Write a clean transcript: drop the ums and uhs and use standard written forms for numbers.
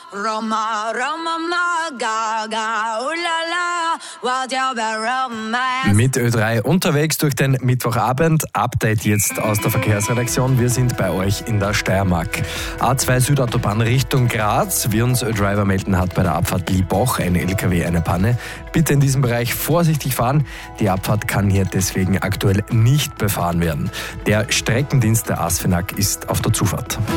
Roma, Roma, Gaga, ulala, what you romance. Mit Ö3 unterwegs durch den Mittwochabend. Update jetzt aus der Verkehrsredaktion. Wir sind bei euch in der Steiermark. A2 Südautobahn Richtung Graz. Wie uns Ö-Driver melden, hat bei der Abfahrt Liebach ein LKW eine Panne. Bitte in diesem Bereich vorsichtig fahren. Die Abfahrt kann hier deswegen aktuell nicht befahren werden. Der Streckendienst der ASFINAG ist auf der Zufahrt.